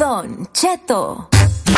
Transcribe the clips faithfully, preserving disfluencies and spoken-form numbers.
Don Cheto.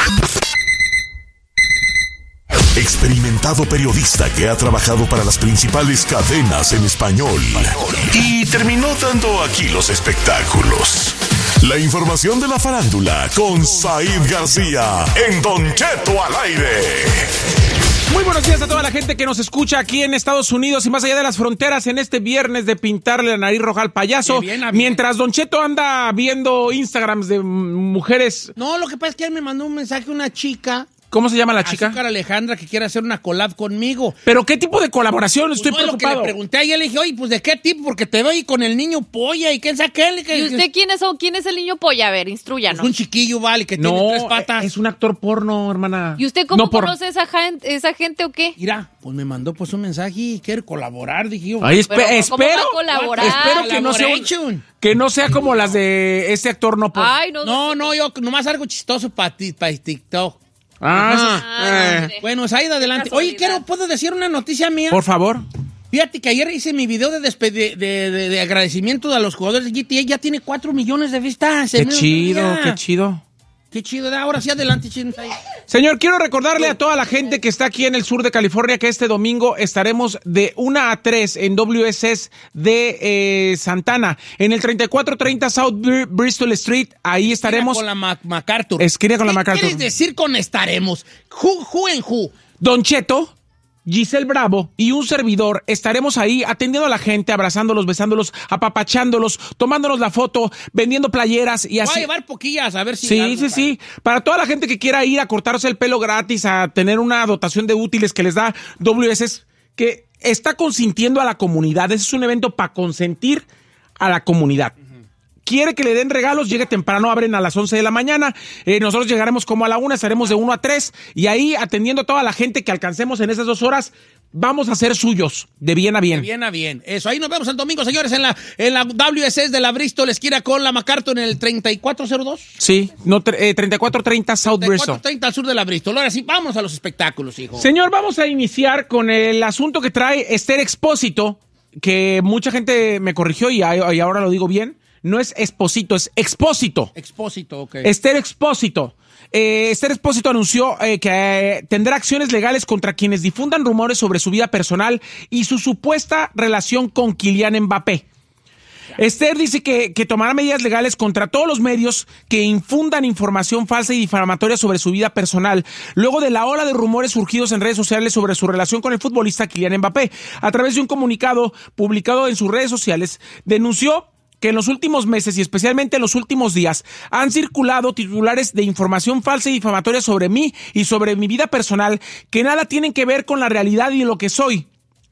Experimentado periodista que ha trabajado para las principales cadenas en español y terminó dando aquí los espectáculos. La información de la farándula con Said García en Don Cheto al aire. Muy buenos días a toda la gente que nos escucha aquí en Estados Unidos y más allá de las fronteras en este viernes de pintarle la nariz roja al payaso. Bien, bien. Mientras Don Cheto anda viendo Instagrams de mujeres. No, lo que pasa es que él me mandó un mensaje una chica. ¿Cómo se llama la chica? Azúcar Alejandra, que quiere hacer una collab conmigo. ¿Pero qué tipo de colaboración? Estoy pues no, preocupado. Lo que le pregunté a ella, le dije, oye, pues ¿de qué tipo? Porque te veo ahí con el niño polla y quién sabe qué. ¿Y usted quién es, o quién es el niño polla? A ver, instruyanos. Pues un chiquillo, vale, que no, tiene tres patas. Es un actor porno, hermana. ¿Y usted cómo no conoce por... esa, gente, esa gente o qué? Mira, pues me mandó pues un mensaje y quiere colaborar, dije yo. Ay, espe Pero, espero, colaborar? espero que no sea un, que no sea como las de este actor no por... Ay, no, no, no, yo nomás algo chistoso para pa TikTok. Ah, ah eh. Bueno, Said, adelante. Oye, quiero, ¿puedo decir una noticia mía? Por favor. Fíjate que ayer hice mi video de, de, de, de, de agradecimiento a los jugadores de G T A. Ya tiene cuatro millones de vistas. Qué chido, qué chido. Qué chido. Ahora sí, adelante, chido. Señor, quiero recordarle a toda la gente que está aquí en el sur de California que este domingo estaremos de una a tres en W S S de eh, Santana, en el treinta y cuatro treinta South Bristol Street. Ahí estaremos. Esquina con la Mac MacArthur. Esquina con la MacArthur. ¿Qué quieres decir con estaremos? Who, who en who? Don Cheto, Giselle Bravo y un servidor estaremos ahí atendiendo a la gente, abrazándolos, besándolos, apapachándolos, tomándonos la foto, vendiendo playeras y así. Voy a llevar poquillas, a ver si... Sí, sí, para... sí. Para toda la gente que quiera ir a cortarse el pelo gratis, a tener una dotación de útiles que les da W S S, que está consintiendo a la comunidad. Ese es un evento para consentir a la comunidad. Quiere que le den regalos, llegue temprano, abren a las once de la mañana, eh, nosotros llegaremos como a la una, estaremos de uno a tres, y ahí atendiendo a toda la gente que alcancemos en esas dos horas, vamos a ser suyos, de bien a bien. De bien a bien, eso, ahí nos vemos el domingo, señores, en la, en la W S S de la Bristol, esquina con la MacArthur en el treinta y cuatro cero dos. Sí, no, eh, treinta y cuatro treinta South Bristol. treinta y cuatro treinta al sur de la Bristol. Ahora sí, vamos a los espectáculos, hijo. Señor, vamos a iniciar con el asunto que trae Esther Expósito, que mucha gente me corrigió y, y ahora lo digo bien. No es Expósito, es Expósito. Expósito, ok. Esther Expósito. Eh, Esther Expósito anunció eh, que eh, tendrá acciones legales contra quienes difundan rumores sobre su vida personal y su supuesta relación con Kylian Mbappé. Esther dice que, que tomará medidas legales contra todos los medios que infundan información falsa y difamatoria sobre su vida personal, luego de la ola de rumores surgidos en redes sociales sobre su relación con el futbolista Kylian Mbappé. A través de un comunicado publicado en sus redes sociales, denunció que en los últimos meses y especialmente en los últimos días han circulado titulares de información falsa y difamatoria sobre mí y sobre mi vida personal que nada tienen que ver con la realidad y lo que soy.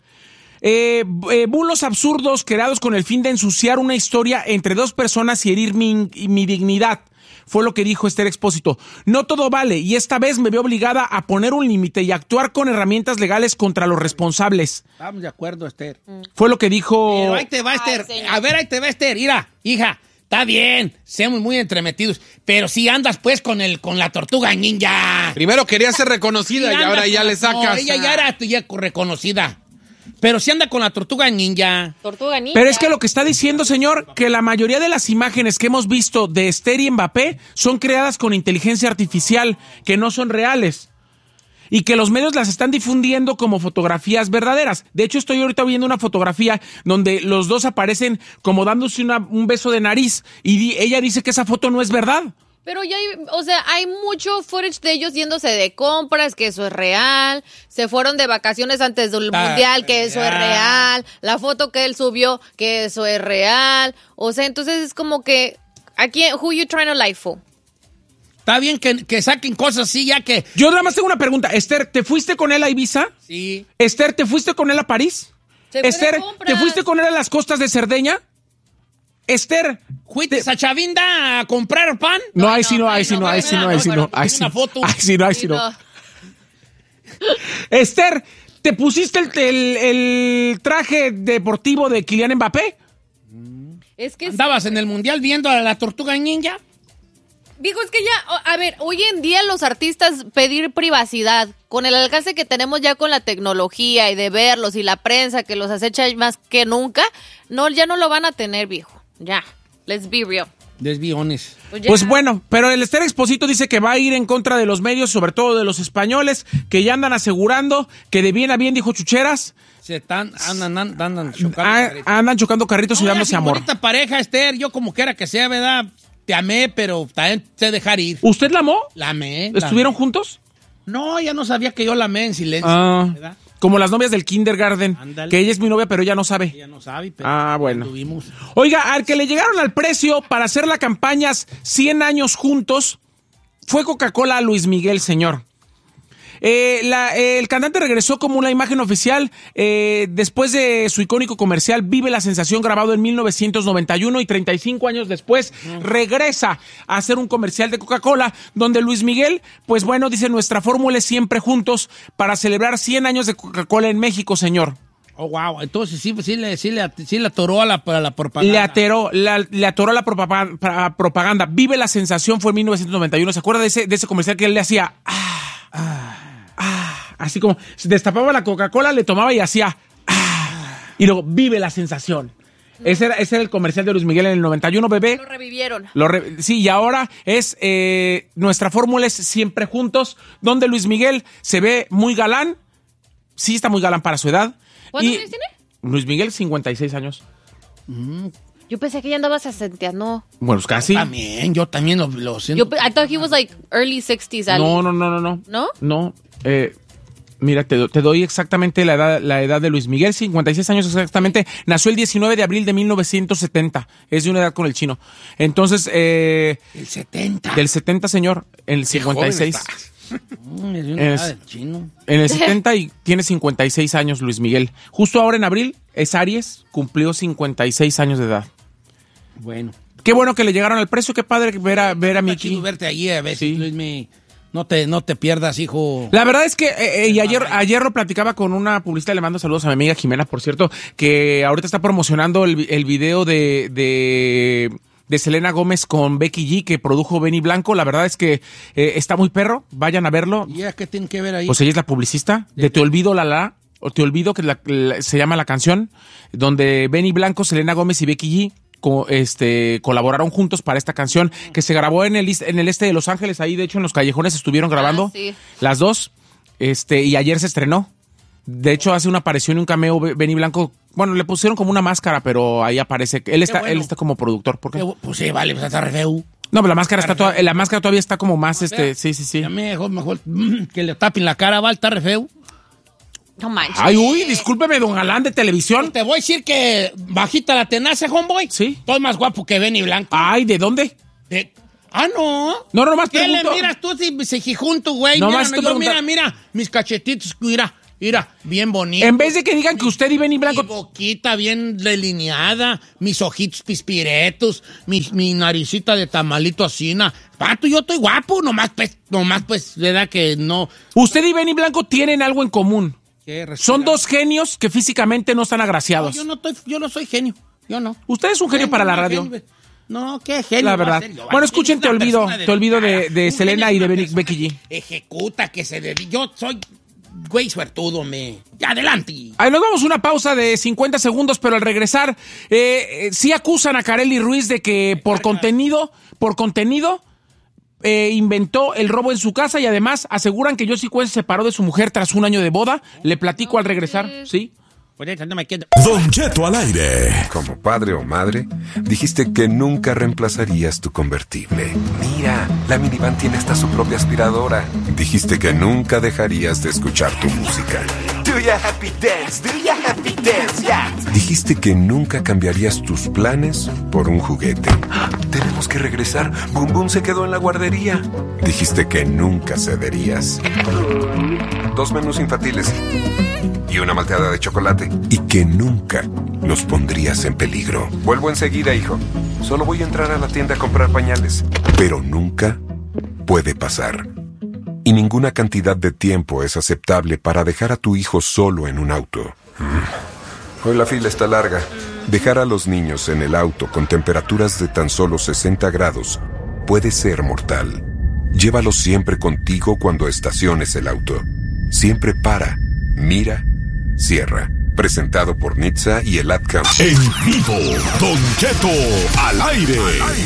Eh, eh, bulos absurdos creados con el fin de ensuciar una historia entre dos personas y herir mi, mi dignidad. Fue lo que dijo Esther Expósito. No todo vale y esta vez me veo obligada a poner un límite y actuar con herramientas legales contra los responsables. Estamos de acuerdo, Esther. Mm. Fue lo que dijo... Pero ahí te va, Esther. Ay, a ver, ahí te va, Esther. Mira, hija, está bien, seamos muy entremetidos, pero si andas pues con el con la tortuga ninja. Primero quería ser reconocida sí y ahora ya con... le sacas. No, ella ya era ya reconocida. Pero si anda con la tortuga ninja. Tortuga ninja. Pero es que lo que está diciendo, señor, que la mayoría de las imágenes que hemos visto de Esther y Mbappé son creadas con inteligencia artificial, que no son reales. Y que los medios las están difundiendo como fotografías verdaderas. De hecho, estoy ahorita viendo una fotografía donde los dos aparecen como dándose una, un beso de nariz. Y di, ella dice que esa foto no es verdad. Pero ya hay, o sea, hay mucho footage de ellos yéndose de compras, que eso es real. Se fueron de vacaciones antes del ah, mundial, que eso real. es real. La foto que él subió, que eso es real. O sea, entonces es como que, ¿a quién, who you trying to lie for? Está bien que, que saquen cosas así, ya que... Yo nada más tengo una pregunta. Esther, ¿te fuiste con él a Ibiza? Sí. Esther, ¿te fuiste con él a París? Esther, ¿te fuiste con él a las costas de Cerdeña? Esther, ¿fuiste a Chavinda a comprar pan? No, ahí sí no, ahí sí no, ahí sí no, ahí sí no. Ahí sí no, ahí sí no. Esther, ¿te pusiste el, el, el traje deportivo de Kylian Mbappé? Es que ¿andabas en el mundial viendo a la tortuga ninja? Dijo, es que ya, a ver, hoy en día los artistas pedir privacidad, con el alcance que tenemos ya con la tecnología y de verlos y la prensa que los acecha más que nunca, no, ya no lo van a tener, viejo. Ya, let's be real. Desviones. Pues, ya. Pues bueno, pero el Esther Expósito dice que va a ir en contra de los medios, sobre todo de los españoles, que ya andan asegurando que de bien a bien, dijo Chucheras, Se están, andan, andan, andan chocando. a- carritos. andan chocando carritos y No, dándose la amor. bonita pareja, Esther, yo como quiera que sea, ¿verdad? Te amé, pero también sé dejar ir. ¿Usted la amó? La amé. la ¿Estuvieron amé. juntos? No, ya no sabía que yo la amé en silencio. Ah, ¿verdad? como las novias del kindergarten, Ándale. que ella es mi novia, pero ella no sabe. Ella no sabe, pero Ah, bueno. tuvimos. Oiga, al que le llegaron al precio para hacer la campaña cien años juntos fue Coca-Cola a Luis Miguel, señor. Eh, la- eh, el cantante regresó como una imagen oficial eh, después de su icónico comercial Vive la Sensación, grabado en mil novecientos noventa y uno, y treinta y cinco años después regresa a hacer un comercial de Coca-Cola donde Luis Miguel, pues bueno, dice: nuestra fórmula es siempre juntos para celebrar cien años de Coca-Cola en México, señor. Oh, wow. Entonces sí, sí, le, sí, le, sí le atoró a la, a la propaganda. Le ateró, la- le atoró la propaganda, pra- propaganda. Vive la Sensación fue en mil novecientos noventa y uno. ¿Se acuerda de ese, de ese comercial que él le hacía? Ah, ah, ah, así como se destapaba la Coca-Cola, le tomaba y hacía ah, y luego Vive la Sensación. Ese era, ese era el comercial de Luis Miguel en el noventa y uno, bebé. Lo revivieron. Lo re- sí, y ahora es eh, nuestra fórmula es siempre juntos, donde Luis Miguel se ve muy galán. Sí, está muy galán para su edad. ¿Cuántos Y años tiene? Luis Miguel, cincuenta y seis años. Yo pensé que ya andaba sesenteando. Bueno, pues casi. También, yo también lo, lo siento. Yo, pe- I thought he was like early sixties. Ali. No, no, no, no, no. ¿No? No. Eh, mira, te, do- te doy exactamente la edad, la edad de Luis Miguel, cincuenta y seis años exactamente. Nació el diecinueve de abril de mil novecientos setenta. Es de una edad con el chino. Entonces, eh, El setenta. del setenta, señor, el cincuenta y seis. joven estás. Mm, es de una Es- edad del chino. En el setenta y tiene cincuenta y seis años Luis Miguel. Justo ahora en abril es Aries, cumplió cincuenta y seis años de edad. Bueno. Qué bueno que le llegaron al precio, qué padre ver a, ver a Está Miki. chido verte allí, a ver Sí. si Luis me... No te, no te pierdas, hijo. La verdad es que eh, eh, y ayer, ayer lo platicaba con una publicista, le mando saludos a mi amiga Jimena, por cierto, que ahorita está promocionando el, vi- el video de, de, de Selena Gómez con Becky G, que produjo Benny Blanco. La verdad es que eh, está muy perro, vayan a verlo. ¿Y ya qué tiene que ver ahí? Pues ella es la publicista de Te Olvido, la la, o Te Olvido, que la- la- se llama la canción, donde Benny Blanco, Selena Gómez y Becky G co- este, colaboraron juntos para esta canción que se grabó en el, is- en el este de Los Ángeles. Ahí, de hecho, en los callejones estuvieron grabando Ah, sí. las dos. Este, y ayer se estrenó. De hecho, hace una aparición y un cameo Be- Benny Blanco. Bueno, le pusieron como una máscara, pero ahí aparece. Él está, bueno. él está como productor. ¿Por qué? Qué bu- Pues sí, vale, pues está re feo. No, pero la máscara está toda- la máscara todavía está como más, este, sí, sí, sí. Ya mejor, mejor mm, que le tapen la cara, Val, está re feo. No manches. Ay, uy, discúlpeme, don Galán de televisión. Te voy a decir que bajita la tenaza, homeboy. Sí. Todo más guapo que Benny Blanco. Ay, ¿de dónde? De- Ah, no. No, no, nomás ¿Qué le pregunto. miras tú si se junto, güey? No Mira, más no, estoy yo, mira, preguntando. mira, mis cachetitos, mira, mira, bien bonito. En vez de que digan que usted y Benny Mi Blanco. boquita bien delineada, mis ojitos pispiretos, mi, mi naricita de tamalito asina. Pato, yo estoy guapo, nomás pues, nomás pues, ¿verdad que no? Usted y Benny Blanco tienen algo en común. ¿Qué respira? Son dos genios que físicamente no están No, agraciados. yo no estoy, yo no soy genio, yo no. Usted es un genio para la radio. No, qué genio. La va a verdad. ser yo. Bueno, Va a escuchen, ser Te una Olvido, persona Te Olvido de- dedicada. de Un Selena genio y de es una Benny- persona Becky G. que ejecuta, que se dedica. Yo soy güey suertudo, me. Adelante. Ahí nos vamos a una pausa de cincuenta segundos, pero al regresar, eh, eh, sí acusan a Kareli Ruiz de que por contenido, por contenido, eh, inventó el robo en su casa y además aseguran que Yossi Cuen se separó de su mujer tras un año de boda. Le platico al regresar, ¿sí? Por eso no me quedo. Don Cheto al aire. Como padre o madre, dijiste que nunca reemplazarías tu convertible. Mira, la minivan tiene hasta su propia aspiradora. Dijiste que nunca dejarías de escuchar tu música. Do ya happy dance, do ya happy dance, yeah. Dijiste que nunca cambiarías tus planes por un juguete. ¡Ah! Tenemos que regresar. Boom Boom se quedó en la guardería. Dijiste que nunca cederías. Dos menús infantiles y una malteada de chocolate. Y que nunca los pondrías en peligro. Vuelvo enseguida, hijo. Solo voy a entrar a la tienda a comprar pañales. Pero nunca puede pasar. Y ninguna cantidad de tiempo es aceptable para dejar a tu hijo solo en un auto. Mm. Hoy la fila está larga. Dejar a los niños en el auto con temperaturas de tan solo sesenta grados puede ser mortal. Llévalos siempre contigo cuando estaciones el auto. Siempre para, mira, cierra presentado por Nitza y el Ad-Camp. En vivo, Don Cheto al aire.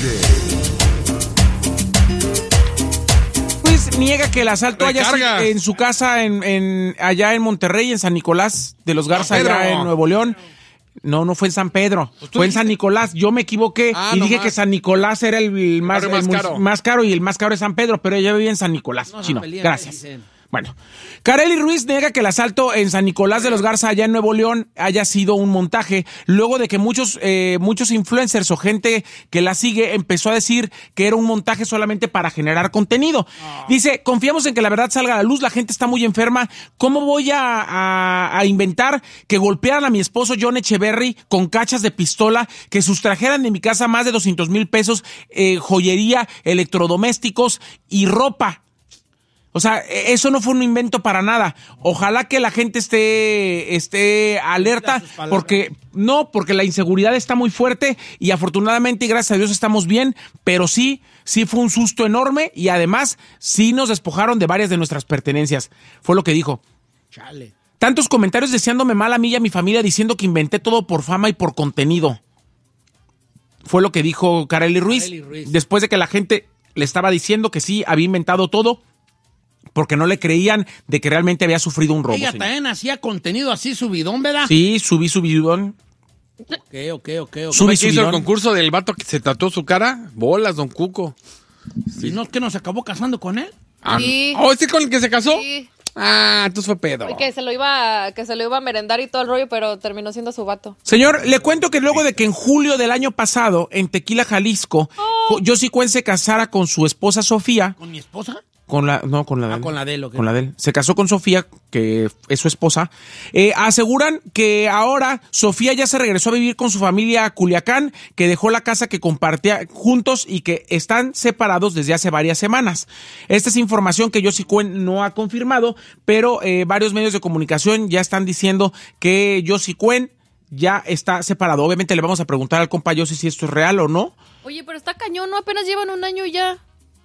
Luis niega que el asalto haya Recargas. sido en su casa en, en allá en Monterrey, en San Nicolás de los Garza, Pedro. allá en Nuevo León. No, no fue en San Pedro, Pues tú fue en dijiste- San Nicolás. Yo me equivoqué Ah, y no dije más. que San Nicolás era el más, barrio más el mus- caro. más caro y el más caro es San Pedro, pero ella vive en San Nicolás. No, no Chino, peleen, gracias. dicen. Bueno, Kareli Ruiz niega que el asalto en San Nicolás de los Garza, allá en Nuevo León, haya sido un montaje, luego de que muchos eh, muchos influencers o gente que la sigue empezó a decir que era un montaje solamente para generar contenido. Dice, confiamos en que la verdad salga a la luz, la gente está muy enferma, ¿cómo voy a, a, a inventar que golpearan a mi esposo John Echeverry con cachas de pistola, que sustrajeran de mi casa más de doscientos mil pesos, eh, joyería, electrodomésticos y ropa? O sea, eso no fue un invento para nada. Ojalá que la gente esté, esté alerta, porque no, porque la inseguridad está muy fuerte y afortunadamente y gracias a Dios estamos bien, pero sí, sí fue un susto enorme y además sí nos despojaron de varias de nuestras pertenencias. Fue lo que dijo. Chale. Tantos comentarios deseándome mal a mí y a mi familia diciendo que inventé todo por fama y por contenido. Fue lo que dijo Kareli Ruiz, Kareli Ruiz. después de que la gente le estaba diciendo que sí, había inventado todo, porque no le creían de que realmente había sufrido un robo. Ella señor. también hacía contenido así subidón, ¿verdad? Sí, subí subidón. Ok, ok, ok. ok. Subí ¿Qué hizo el subidón. concurso del vato que se tatuó su cara? Bolas, don Cuco. ¿Y no es que nos acabó casando con él? Ah, Sí. ¿Oh, este con el que se casó? Sí. Ah, entonces fue pedo. Y que se lo iba, que se lo iba a merendar y todo el rollo, pero terminó siendo su vato. Señor, le cuento que luego de que en julio del año pasado, en Tequila, Jalisco, Oh. Yossi Cuen se casara con su esposa Sofía, ¿Con mi esposa? con la, no, con la de Ah, él. con la de él, ok. Con la de él. Se casó con Sofía, que es su esposa. Eh, aseguran que ahora Sofía ya se regresó a vivir con su familia a Culiacán, que dejó la casa que compartía juntos y que están separados desde hace varias semanas. Esta es información que Yossi Cuen no ha confirmado, pero eh, varios medios de comunicación ya están diciendo que Yossi Cuen ya está separado. Obviamente le vamos a preguntar al compa Yossi si esto es real o no. Oye, pero está cañón, ¿no? Apenas llevan un año ya.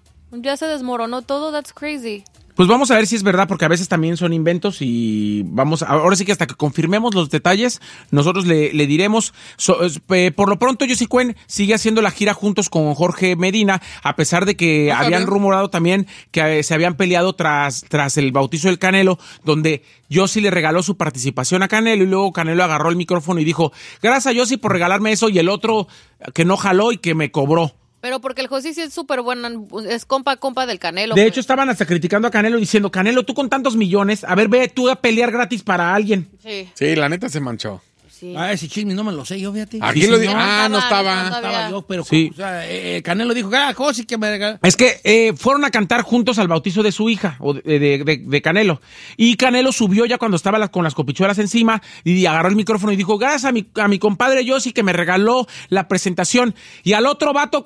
Ya se desmoronó todo, that's crazy. Pues vamos a ver si es verdad, porque a veces también son inventos y vamos, a, ahora sí que hasta que confirmemos los detalles, nosotros le, le diremos. So, eh, por lo pronto, Yossi Cuen sigue haciendo la gira juntos con Jorge Medina, a pesar de que No habían sabía. rumorado también que eh, se habían peleado tras, tras el bautizo del Canelo, donde Yossi le regaló su participación a Canelo y luego Canelo agarró el micrófono y dijo, gracias Yossi por regalarme eso, y el otro que no jaló y que me cobró. Pero porque el José sí es súper bueno, es compa, compa del Canelo. De pues. hecho, estaban hasta criticando a Canelo diciendo, Canelo, tú con tantos millones, a ver, ve tú a pelear gratis para alguien. Sí, Sí, la neta se manchó. sí. Ah, ese chisme no me lo sé yo, fíjate. Aquí Sí, lo señor. dijo. Ah, no estaba. No Estaba yo, pero Sí. o sea, eh, el Canelo dijo, ah, José, que me regaló. Es que eh, fueron a cantar juntos al bautizo de su hija, o de, de- de- de Canelo. Y Canelo subió ya cuando estaba las- con las copichuelas encima y agarró el micrófono y dijo, gracias a mi, a mi compadre Yossi que me regaló la presentación. Y al otro vato